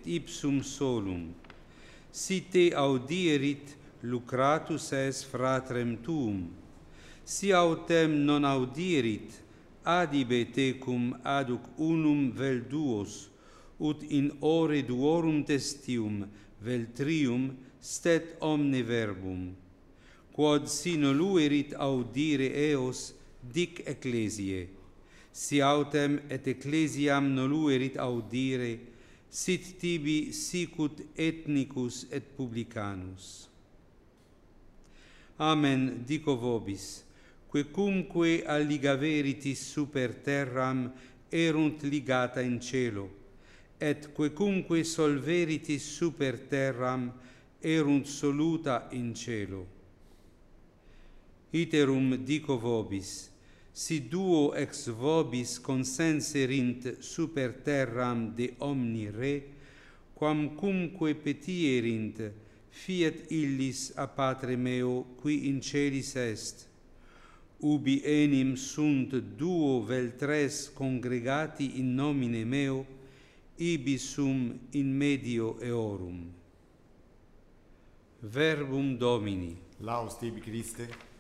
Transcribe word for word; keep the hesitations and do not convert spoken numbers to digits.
ipsum solum. Si te audierit, lucratus es fratrem tuum. Si autem non audierit, adibe tecum aduc unum vel duos, ut in ore duorum testium vel trium stet omne verbum. Quod si noluerit audire eos, dic ecclesiae. Si autem et ecclesiam noluerit audire, sit tibi sicut ethnicus et publicanus. Amen, dico vobis, quecumque alligaveritis super terram erunt ligata in cielo, et quecumque solveritis super terram erunt soluta in cielo. Iterum dico vobis, si duo ex vobis consenserint super terram de omni re, quamcumque petierint, fiat illis a Patre meo qui in celis est. Ubi enim sunt duo vel tres congregati in nomine meo, ibi sum in medio eorum. Verbum Domini. Laus tibi Christe.